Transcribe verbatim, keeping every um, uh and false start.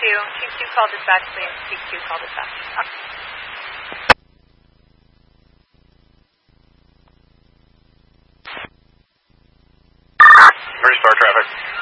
two. Team two, call dispatch, please. Team two, call dispatch. Restart traffic.